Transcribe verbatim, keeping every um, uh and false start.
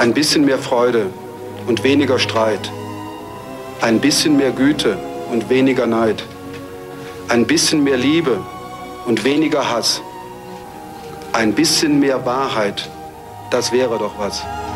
Ein bisschen mehr Freude und weniger Streit. Ein bisschen mehr Güte und weniger Neid. Ein bisschen mehr Liebe und weniger Hass. Ein bisschen mehr Wahrheit, das wäre doch was.